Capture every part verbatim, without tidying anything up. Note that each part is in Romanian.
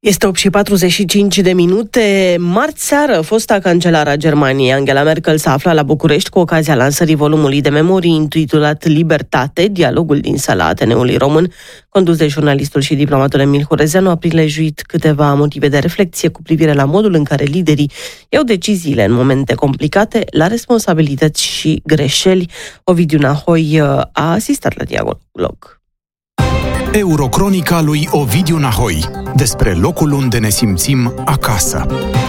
Este opt și patruzeci și cinci de minute. Marți seară, fosta cancelară a Germaniei, Angela Merkel, s-a aflat la București cu ocazia lansării volumului de memorii intitulat Libertate, dialogul din sala Ateneului Român, condus de jurnalistul și diplomatul Emil Hurezeanu, a prilejuit câteva motive de reflexie cu privire la modul în care liderii iau deciziile în momente complicate, la responsabilități și greșeli. Ovidiu Nahoi a asistat la dialog. Eurocronica lui Ovidiu Nahoi, despre locul unde ne simțim acasă.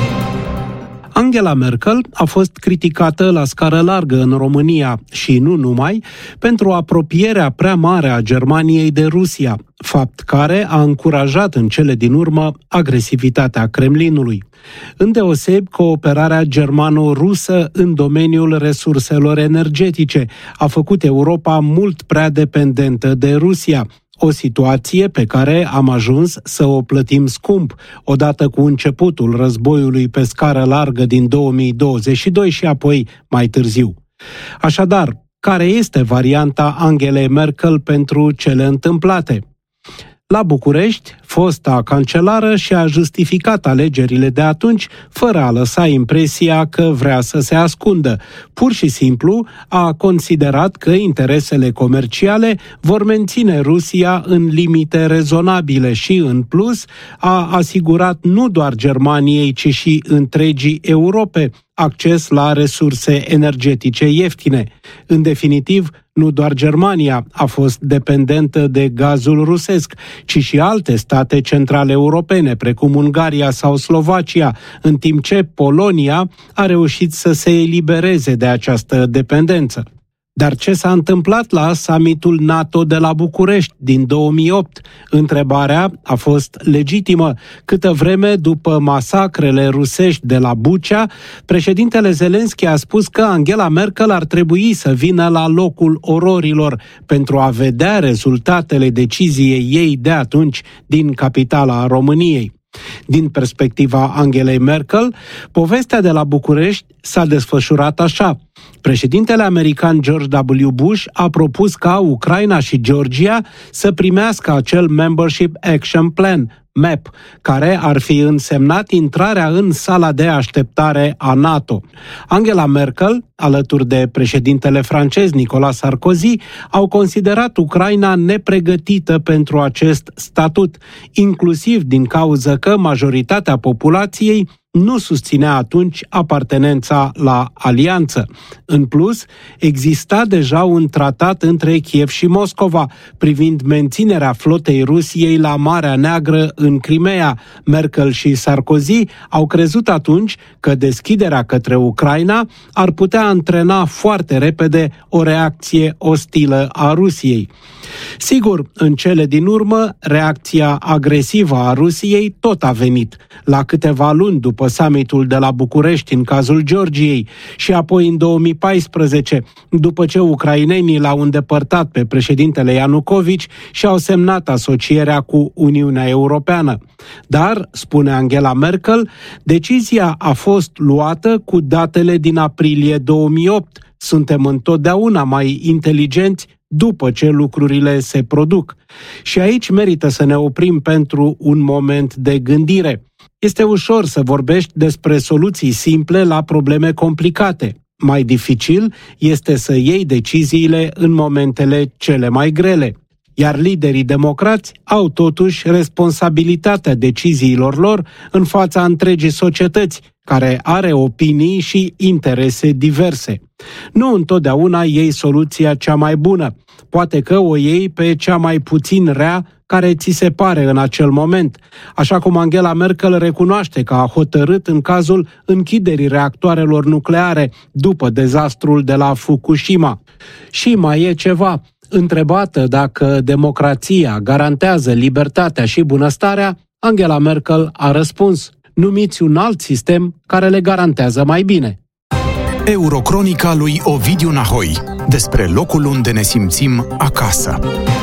Angela Merkel a fost criticată la scară largă în România și nu numai pentru apropierea prea mare a Germaniei de Rusia, fapt care a încurajat în cele din urmă agresivitatea Kremlinului. Îndeosebi, cooperarea germano-rusă în domeniul resurselor energetice a făcut Europa mult prea dependentă de Rusia, o situație pe care am ajuns să o plătim scump, odată cu începutul războiului pe scară largă din două mii douăzeci și doi și apoi mai târziu. Așadar, care este varianta Angelei Merkel pentru cele întâmplate? La București, fosta cancelară și-a justificat alegerile de atunci fără a lăsa impresia că vrea să se ascundă. Pur și simplu a considerat că interesele comerciale vor menține Rusia în limite rezonabile și, în plus, a asigurat nu doar Germaniei, ci și întregii Europe acces la resurse energetice ieftine. În definitiv, nu doar Germania a fost dependentă de gazul rusesc, ci și alte state centrale europene, precum Ungaria sau Slovacia, în timp ce Polonia a reușit să se elibereze de această dependență. Dar ce s-a întâmplat la summitul NATO de la București din două mii opt? Întrebarea a fost legitimă. Câtă vreme după masacrele rusești de la Bucea, președintele Zelenski a spus că Angela Merkel ar trebui să vină la locul ororilor pentru a vedea rezultatele deciziei ei de atunci din capitala României. Din perspectiva Angelei Merkel, povestea de la București s-a desfășurat așa. Președintele american George W. Bush a propus ca Ucraina și Georgia să primească acel Membership Action Plan, M A P, care ar fi însemnat intrarea în sala de așteptare a NATO. Angela Merkel, alături de președintele francez Nicolas Sarkozy, au considerat Ucraina nepregătită pentru acest statut, inclusiv din cauza că majoritatea populației nu susținea atunci apartenența la alianță. În plus, exista deja un tratat între Kiev și Moscova privind menținerea flotei Rusiei la Marea Neagră în Crimea. Merkel și Sarkozy au crezut atunci că deschiderea către Ucraina ar putea antrena foarte repede o reacție ostilă a Rusiei. Sigur, în cele din urmă, reacția agresivă a Rusiei tot a venit. La câteva luni după summitul de la București în cazul Georgiei și apoi în două mii paisprezece, după ce ucrainenii l-au îndepărtat pe președintele Ianucovici și au semnat asocierea cu Uniunea Europeană. Dar, spune Angela Merkel, decizia a fost luată cu datele din aprilie două mii opt. Suntem întotdeauna mai inteligenți după ce lucrurile se produc. Și aici merită să ne oprim pentru un moment de gândire. Este ușor să vorbești despre soluții simple la probleme complicate. Mai dificil este să iei deciziile în momentele cele mai grele. Iar liderii democrați au totuși responsabilitatea deciziilor lor în fața întregii societăți, care are opinii și interese diverse. Nu întotdeauna iei soluția cea mai bună. Poate că o iei pe cea mai puțin rea care ți se pare în acel moment, așa cum Angela Merkel recunoaște că a hotărât în cazul închiderii reactoarelor nucleare după dezastrul de la Fukushima. Și mai e ceva. Întrebată dacă democrația garantează libertatea și bunăstarea, Angela Merkel a răspuns: numiți un alt sistem care le garantează mai bine. Eurocronica lui Ovidiu Nahoi, despre locul unde ne simțim acasă.